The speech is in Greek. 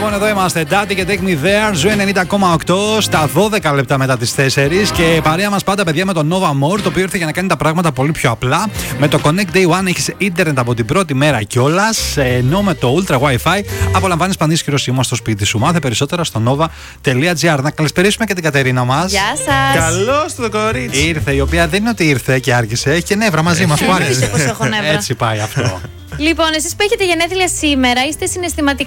Λοιπόν, εδώ είμαστε. Daddy και Take Me There. Ζου 90,8 στα 12 λεπτά μετά τις 4. Και παρέα μας πάντα, παιδιά, με το Nova More, το οποίο ήρθε για να κάνει τα πράγματα πολύ πιο απλά. Με το Connect Day One έχεις ίντερνετ από την πρώτη μέρα κιόλας. Ενώ με το Ultra Wi-Fi απολαμβάνεις πανίσχυρο σήμα στο σπίτι σου. Μάθε περισσότερα στο nova.gr. Να καλησπερίσουμε και την Κατερίνα μας. Γεια σας. Καλώς το κορίτσι. Ήρθε, η οποία δεν είναι ότι ήρθε και άρχισε. Έχει και νεύρα μαζί μας. Εννοείται πως έχω νεύρα. Έτσι πάει αυτό. Λοιπόν, εσείς που έχετε γενέθλια σήμερα, είστε συναισθηματικά